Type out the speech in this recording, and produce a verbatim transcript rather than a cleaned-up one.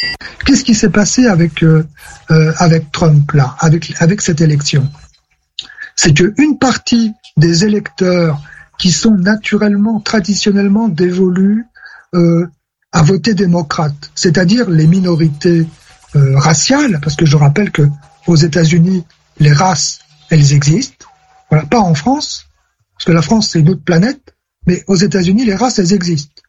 Qu'est-ce qui s'est passé avec euh, euh, avec Trump là, avec avec cette élection? C'est que une partie des électeurs qui sont naturellement, traditionnellement dévolus euh, à voter démocrate, c'est-à-dire les minorités euh, raciales, parce que je rappelle que aux États-Unis les races elles existent, voilà, pas en France, parce que la France c'est une autre planète, mais aux États-Unis les races elles existent.